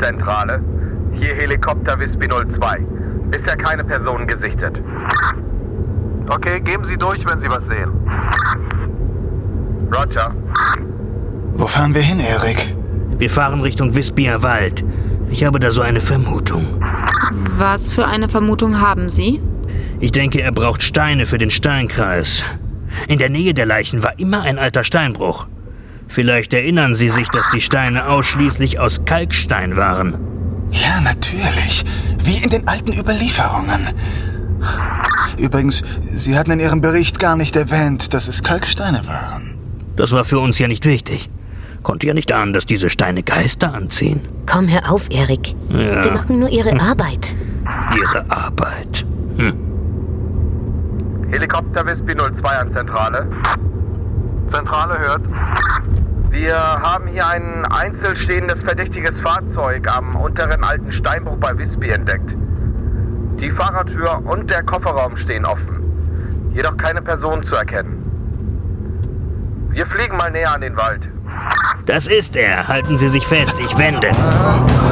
Zentrale. Hier Helikopter Wispy 02. Bisher keine Personen gesichtet. Okay, geben Sie durch, wenn Sie was sehen. Roger. Wo fahren wir hin, Erik? Wir fahren Richtung Wispyer Wald. Ich habe da so eine Vermutung. Was für eine Vermutung haben Sie? Ich denke, er braucht Steine für den Steinkreis. In der Nähe der Leichen war immer ein alter Steinbruch. Vielleicht erinnern Sie sich, dass die Steine ausschließlich aus Kalkstein waren. Ja, natürlich. Wie in den alten Überlieferungen. Übrigens, Sie hatten in Ihrem Bericht gar nicht erwähnt, dass es Kalksteine waren. Das war für uns ja nicht wichtig. Konnte ja nicht ahnen, dass diese Steine Geister anziehen. Komm, hör auf, Erik. Ja. Sie machen nur ihre Arbeit. Ihre Arbeit. Helikopter Wispy 02 an Zentrale. Zentrale hört. Wir haben hier ein einzelstehendes verdächtiges Fahrzeug am unteren alten Steinbruch bei Wispy entdeckt. Die Fahrertür und der Kofferraum stehen offen. Jedoch keine Person zu erkennen. Wir fliegen mal näher an den Wald. Das ist er. Halten Sie sich fest, ich wende.